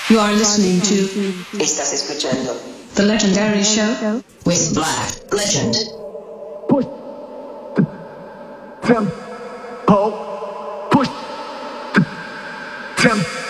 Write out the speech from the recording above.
You are listening to Estás escuchando The Legendary Show with Black Legend. Push the tempo. Push the tempo.